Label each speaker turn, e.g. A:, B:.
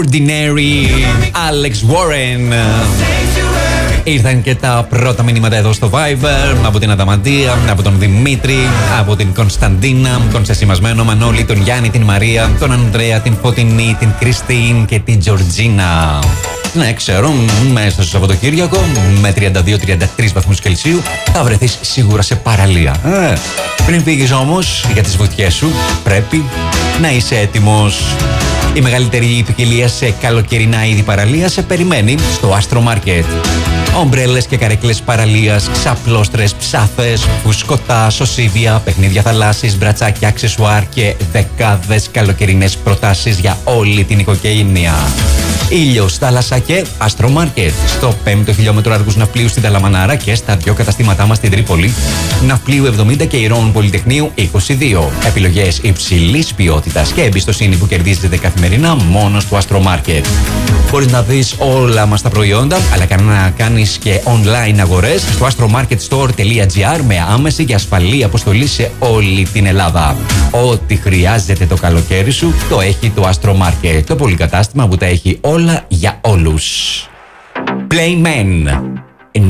A: Ordinary, Alex Warren. Ήρθαν και τα πρώτα μηνύματα εδώ στο Viber από την Αδαμαντία, από τον Δημήτρη, από την Κωνσταντίνα, τον Σεσημασμένο Μανώλη, τον Γιάννη, την Μαρία, τον Ανδρέα, την Φωτεινή, την Κριστίν και την Τζορτζίνα. Ναι, ξέρω, μέσα στο Σαββατοκύριακο με 32-33 βαθμούς Κελσίου θα βρεθείς σίγουρα σε παραλία. Πριν φύγεις όμως για τις βουτιές σου, πρέπει να είσαι έτοιμος. Η μεγαλύτερη ποικιλία σε καλοκαιρινά είδη παραλία σε περιμένει στο Astro Market. Ομπρέλες και καρέκλες παραλίας, ξαπλώστρες, ψάθες, φουσκωτά, σωσίβια, παιχνίδια θαλάσσης, μπρατσάκια, αξεσουάρ και δεκάδες καλοκαιρινές προτάσεις για όλη την οικογένεια. Ήλιος, θάλασσα και Astro Market. Στο 5ο χιλιόμετρο Αργούς Ναυπλίου στην Ταλαμανάρα και στα 2 καταστήματά μας στην Τρίπολη. Ναυπλίου 70 και Ηρώων Πολυτεχνείου 22. Επιλογές υψηλής ποιότητας και εμπιστοσύνη που κερδίζετε καθημερινά μόνο στο Astro Market. Μπορείς να δεις όλα μας τα προϊόντα, αλλά και να κάνεις και online αγορές στο astromarketstore.gr με άμεση και ασφαλή αποστολή σε όλη την Ελλάδα. Ό,τι χρειάζεται το καλοκαίρι σου το έχει το Astro Market, το πολυκατάστημα που τα έχει όλα για όλους. Play Men.